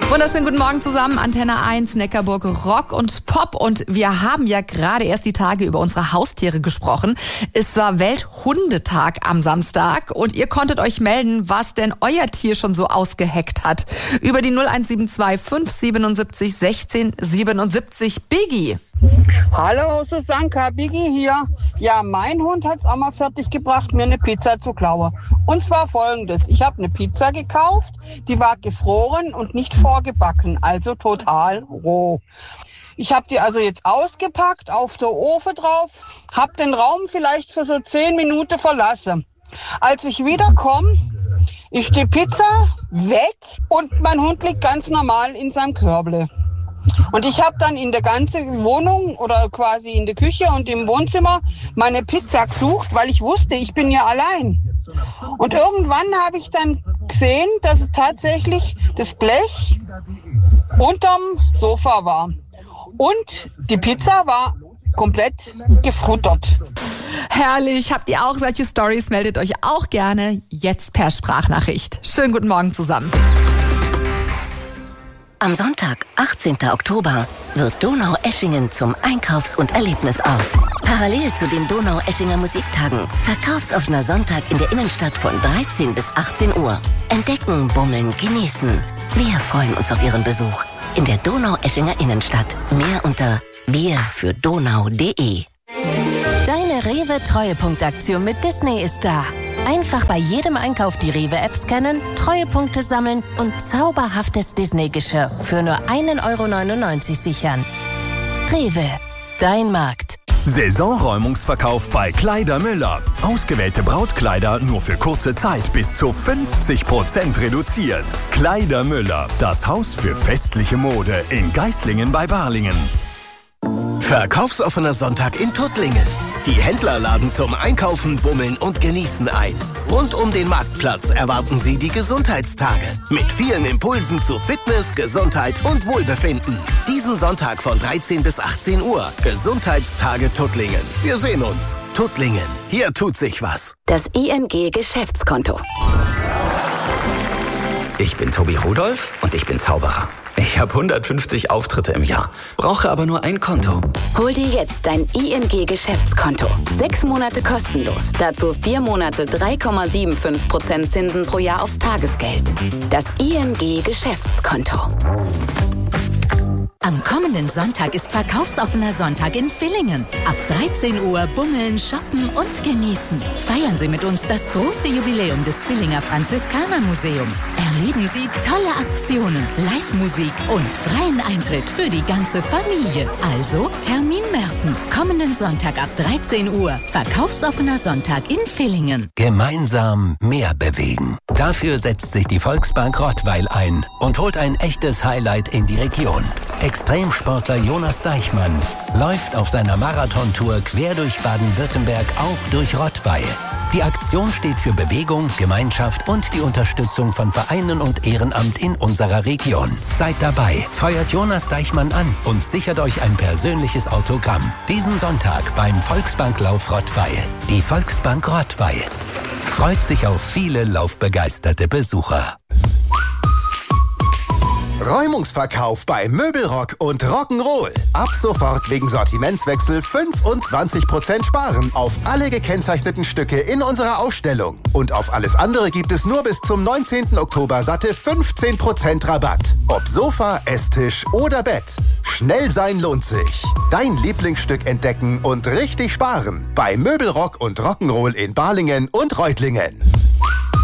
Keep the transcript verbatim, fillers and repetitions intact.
Wunderschönen guten Morgen zusammen, Antenne eins, Neckarburg Rock und Pop. Und wir haben ja gerade erst die Tage über unsere Haustiere gesprochen. Es war Welthundetag am Samstag und ihr konntet euch melden, was denn euer Tier schon so ausgeheckt hat. Über die null eins sieben zwei fünf siebenundsiebzig sechzehn siebenundsiebzig. Biggie. Hallo Susanka, Biggie hier. Ja, mein Hund hat's auch mal fertig gebracht, mir eine Pizza zu klauen. Und zwar folgendes: Ich habe eine Pizza gekauft, die war gefroren und nicht vorgebacken, also total roh. Ich habe die also jetzt ausgepackt, auf der Ofen drauf, habe den Raum vielleicht für so zehn Minuten verlassen. Als ich wiederkomme, ist die Pizza weg und mein Hund liegt ganz normal in seinem Körble. Und ich habe dann in der ganzen Wohnung oder quasi in der Küche und im Wohnzimmer meine Pizza gesucht, weil ich wusste, ich bin ja allein. Und irgendwann habe ich dann gesehen, dass es tatsächlich das Blech unterm Sofa war. Und die Pizza war komplett gefuttert. Herrlich, habt ihr auch solche Stories? Meldet euch auch gerne jetzt per Sprachnachricht. Schönen guten Morgen zusammen. Am Sonntag, achtzehnten Oktober, wird Donaueschingen zum Einkaufs- und Erlebnisort. Parallel zu den Donaueschinger Musiktagen. Verkaufsoffener Sonntag in der Innenstadt von dreizehn bis achtzehn Uhr. Entdecken, bummeln, genießen. Wir freuen uns auf Ihren Besuch in der Donaueschinger Innenstadt. Mehr unter wir für donau punkt de. Deine Rewe-Treuepunktaktion mit Disney ist da. Einfach bei jedem Einkauf die Rewe-App scannen, Treuepunkte sammeln und zauberhaftes Disney-Geschirr für nur ein Euro neunundneunzig sichern. Rewe, dein Markt. Saisonräumungsverkauf bei Kleider Müller. Ausgewählte Brautkleider nur für kurze Zeit bis zu fünfzig Prozent reduziert. Kleider Müller, das Haus für festliche Mode in Geislingen bei Balingen. Verkaufsoffener Sonntag in Tuttlingen. Die Händler laden zum Einkaufen, Bummeln und Genießen ein. Rund um den Marktplatz erwarten Sie die Gesundheitstage. Mit vielen Impulsen zu Fitness, Gesundheit und Wohlbefinden. Diesen Sonntag von dreizehn bis achtzehn Uhr. Gesundheitstage Tuttlingen. Wir sehen uns. Tuttlingen. Hier tut sich was. Das I N G-Geschäftskonto. Ich bin Tobi Rudolph und ich bin Zauberer. Ich habe hundertfünfzig Auftritte im Jahr, brauche aber nur ein Konto. Hol dir jetzt dein I N G-Geschäftskonto. Sechs Monate kostenlos. Dazu vier Monate drei Komma fünfundsiebzig Prozent Zinsen pro Jahr aufs Tagesgeld. Das I N G-Geschäftskonto. Am kommenden Sonntag ist verkaufsoffener Sonntag in Villingen. Ab dreizehn Uhr bummeln, shoppen und genießen. Feiern Sie mit uns das große Jubiläum des Villinger Franziskanermuseums. Erleben Sie tolle Aktionen, Live-Musik und freien Eintritt für die ganze Familie. Also Termin merken. Kommenden Sonntag ab dreizehn Uhr. Verkaufsoffener Sonntag in Villingen. Gemeinsam mehr bewegen. Dafür setzt sich die Volksbank Rottweil ein und holt ein echtes Highlight in die Region. Extremsportler Jonas Deichmann läuft auf seiner Marathontour quer durch Baden-Württemberg auch durch Rottweil. Die Aktion steht für Bewegung, Gemeinschaft und die Unterstützung von Vereinen und Ehrenamt in unserer Region. Seid dabei, feuert Jonas Deichmann an und sichert euch ein persönliches Autogramm. Diesen Sonntag beim Volksbanklauf Rottweil. Die Volksbank Rottweil freut sich auf viele laufbegeisterte Besucher. Räumungsverkauf bei Möbelrock und Rock'n'Roll. Ab sofort wegen Sortimentswechsel fünfundzwanzig Prozent sparen auf alle gekennzeichneten Stücke in unserer Ausstellung. Und auf alles andere gibt es nur bis zum neunzehnten Oktober satte fünfzehn Prozent Rabatt. Ob Sofa, Esstisch oder Bett. Schnell sein lohnt sich. Dein Lieblingsstück entdecken und richtig sparen. Bei Möbelrock und Rock'n'Roll in Balingen und Reutlingen.